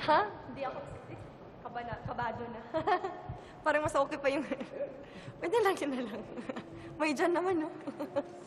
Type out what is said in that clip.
Ha? Hindi ako kabado na. Parang mas okay pa yung... Pwede lang yun na lang. May dyan naman, no?